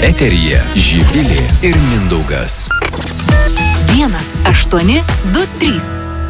Eteryje Živilė ir Mindaugas. 1823.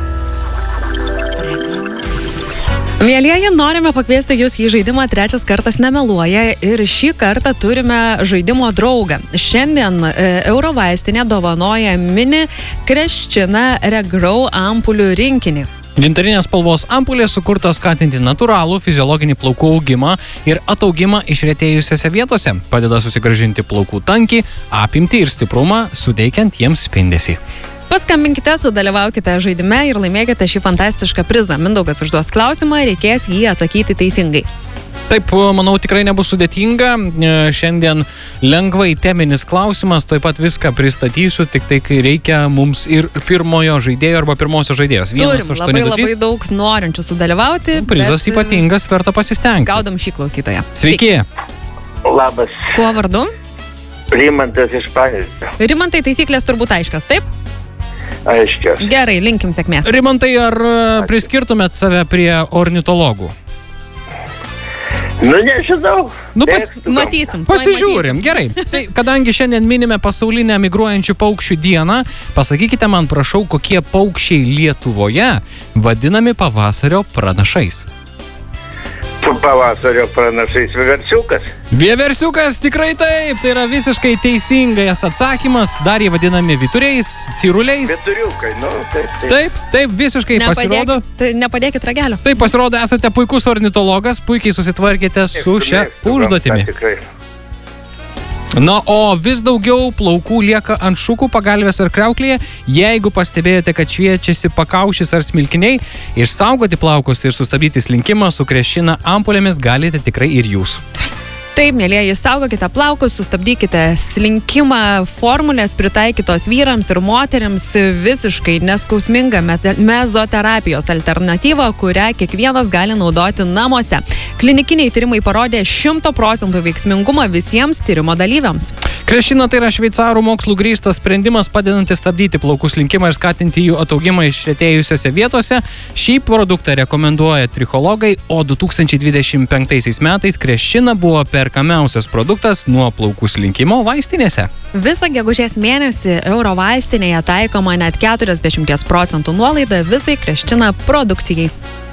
Mielieji, norime pakviesti jūs į žaidimą Trečias kartas nemeluoja ir šį kartą turime žaidimo draugą. Šiandien Eurovaistinė dovanoja mini Kreščina Regrow ampulių rinkinį. Gintarinės spalvos ampulės sukurtos skatinti natūralų fiziologinį plaukų augimą ir ataugimą išretėjusiose vietose. Padeda susigrąžinti plaukų tankį, apimtį ir stiprumą, suteikiant jiems spindesį. Paskambinkite, sudalyvaukite žaidime ir laimėkite šį fantastišką prizą. Mindaugas užduos klausimą, reikės jį atsakyti teisingai. Taip, manau, tikrai nebus sudėtinga. Šiandien lengvai teminis klausimas, tuoj pat viską pristatysiu, tik tai kai reikia mums ir pirmojo žaidėjo arba pirmosios žaidėjos. Turim labai daug norinčių sudalyvauti. Prizas ypatingas, verta pasistengti. Gaudom šį klausytoją. Sveiki. Labas. Kuo vardu? Rimantas iš Panevėžio. Rimantai, taisyklės turbūt aiškios, taip? Aiškios. Gerai, linkim sėkmės. Rimantai, ar priskirtumėt save prie ornitologų? Nu, nežinau. Matysim. Pasižiūrim, gerai. Tai kadangi šiandien minime pasaulinę migruojančių paukščių dieną, pasakykite man, prašau, kokie paukščiai Lietuvoje vadinami pavasario pranašais. Pavasario pranašais vieversiukas. Vieversiukas, tikrai taip, tai yra visiškai teisingas atsakymas, dar jie vadinami vyturiais, ciruliais. Vyturiukai, nu, taip. Taip, visiškai pasirodo. Nepadėkit ragelio. Taip, pasirodo, esate puikus ornitologas, puikiai susitvarkėte su šia užduotimi. Tikrai. Na, o vis daugiau plaukų lieka ant šukų, pagalvės ar kriauklėje. Jeigu pastebėjote, kad šviečiasi pakaušis ar smilkiniai, išsaugoti plaukus ir sustabdyti slinkimą su Kreščina ampulėmis galite tikrai ir jūs. Taip, mėlieji, saugokite plaukus, sustabdykite slinkimą, formulės pritaikytos vyrams ir moteriams, visiškai neskausminga mezoterapijos alternatyva, kurią kiekvienas gali naudoti namuose. Klinikiniai tyrimai parodė 100% veiksmingumą visiems tyrimo dalyviams. Kreščina tai yra šveicarų mokslų grįstas sprendimas, padedantis stabdyti plaukų slinkimą ir skatinti jų ataugimą išretėjusiose vietose. Šį produktą rekomenduoja trichologai, o 2025 metais Kreščina buvo perkamiausias produktas nuo plaukų slinkimo vaistinėse. Visą gegužės mėnesį Eurovaistinėje taikoma net 40% nuolaida visai Kreščina produkcijai.